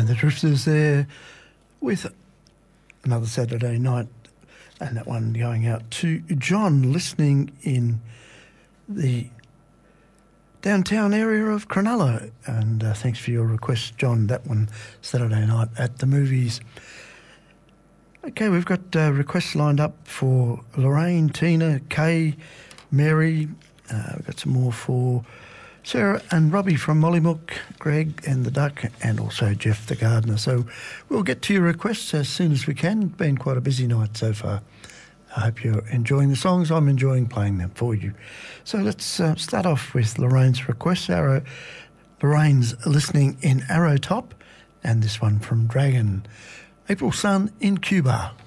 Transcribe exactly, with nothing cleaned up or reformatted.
And the Drifters there with another Saturday night, and that one going out to John listening in the downtown area of Cronulla. And uh, thanks for your request, John. That one Saturday night at the movies. Okay, we've got uh, requests lined up for Lorraine, Tina, Kay, Mary. Uh, we've got some more for Sarah and Robbie from Mollymook, Greg and the Duck, and also Jeff the Gardener. So we'll get to your requests as soon as we can. Been quite a busy night so far. I hope you're enjoying the songs. I'm enjoying playing them for you. So let's uh, start off with Lorraine's request. Arrow, Lorraine's listening in Arrow Top, and this one from Dragon, April Sun in Cuba.